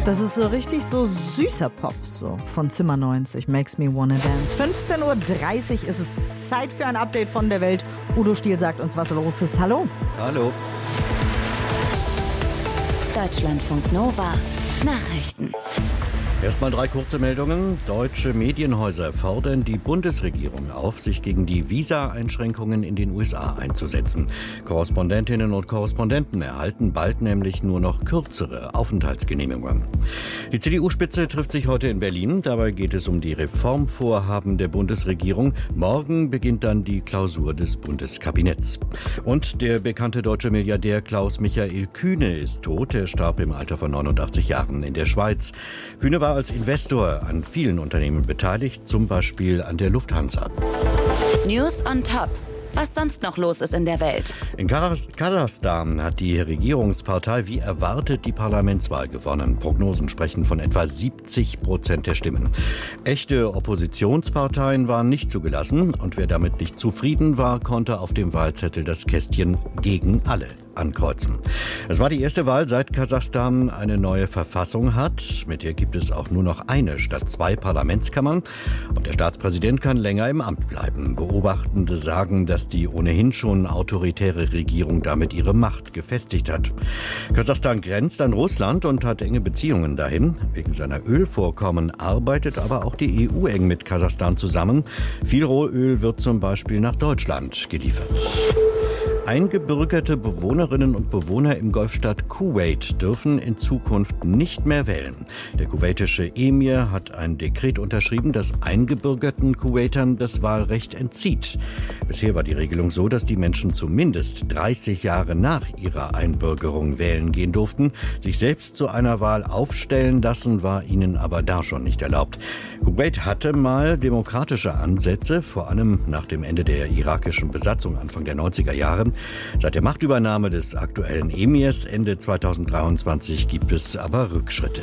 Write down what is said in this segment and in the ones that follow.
Das ist so richtig so süßer Pop, so von Zimmer 90, Makes Me Wanna Dance. 15:30 Uhr ist es Zeit für ein Update von der Welt. Udo Stiel sagt uns, was los ist. Hallo. Hallo. Deutschlandfunk Nova Nachrichten. Erstmal 3 kurze Meldungen. Deutsche Medienhäuser fordern die Bundesregierung auf, sich gegen die Visa-Einschränkungen in den USA einzusetzen. Korrespondentinnen und Korrespondenten erhalten bald nämlich nur noch kürzere Aufenthaltsgenehmigungen. Die CDU-Spitze trifft sich heute in Berlin. Dabei geht es um die Reformvorhaben der Bundesregierung. Morgen beginnt dann die Klausur des Bundeskabinetts. Und der bekannte deutsche Milliardär Klaus-Michael Kühne ist tot. Er starb im Alter von 89 Jahren in der Schweiz. Kühne war als Investor an vielen Unternehmen beteiligt, zum Beispiel an der Lufthansa. News on Top. Was sonst noch los ist in der Welt. In Kasachstan hat die Regierungspartei wie erwartet die Parlamentswahl gewonnen. Prognosen sprechen von etwa 70% der Stimmen. Echte Oppositionsparteien waren nicht zugelassen und wer damit nicht zufrieden war, konnte auf dem Wahlzettel das Kästchen gegen alle ankreuzen. Es war die erste Wahl, seit Kasachstan eine neue Verfassung hat. Mit der gibt es auch nur noch eine statt 2 Parlamentskammern. Und der Staatspräsident kann länger im Amt bleiben. Beobachtende sagen, dass die ohnehin schon autoritäre Regierung damit ihre Macht gefestigt hat. Kasachstan grenzt an Russland und hat enge Beziehungen dahin. Wegen seiner Ölvorkommen arbeitet aber auch die EU eng mit Kasachstan zusammen. Viel Rohöl wird zum Beispiel nach Deutschland geliefert. Eingebürgerte Bewohnerinnen und Bewohner im Golfstaat Kuwait dürfen in Zukunft nicht mehr wählen. Der kuwaitische Emir hat ein Dekret unterschrieben, das eingebürgerten Kuwaitern das Wahlrecht entzieht. Bisher war die Regelung so, dass die Menschen zumindest 30 Jahre nach ihrer Einbürgerung wählen gehen durften. Sich selbst zu einer Wahl aufstellen lassen war ihnen aber da schon nicht erlaubt. Kuwait hatte mal demokratische Ansätze, vor allem nach dem Ende der irakischen Besatzung Anfang der 90er Jahre. Seit der Machtübernahme des aktuellen Emirs Ende 2023 gibt es aber Rückschritte.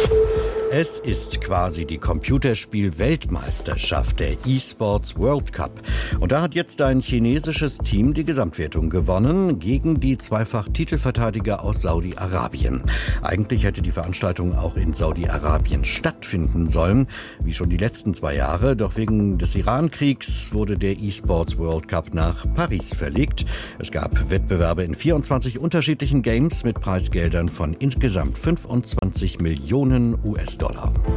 Es ist quasi die Computerspiel-Weltmeisterschaft, der eSports World Cup. Und da hat jetzt ein chinesisches Team die Gesamtwertung gewonnen gegen die Zweifach-Titelverteidiger aus Saudi-Arabien. Eigentlich hätte die Veranstaltung auch in Saudi-Arabien stattfinden sollen, wie schon die letzten 2 Jahre. Doch wegen des Iran-Kriegs wurde der eSports World Cup nach Paris verlegt. Es gab Wettbewerbe in 24 unterschiedlichen Games mit Preisgeldern von insgesamt 25 Millionen US-Dollar.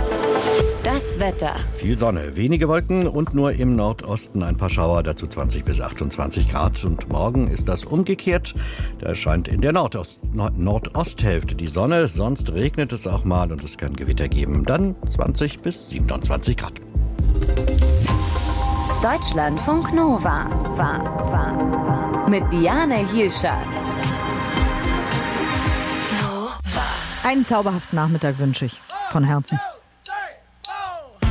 Das Wetter. Viel Sonne, wenige Wolken und nur im Nordosten ein paar Schauer, dazu 20 bis 28 Grad. Und morgen ist das umgekehrt. Da scheint in der Nordosthälfte die Sonne, sonst regnet es auch mal und es kann Gewitter geben. Dann 20 bis 27 Grad. Deutschlandfunk Nova. Mit Diane Hielscher. Einen zauberhaften Nachmittag wünsche ich. Von Herzen.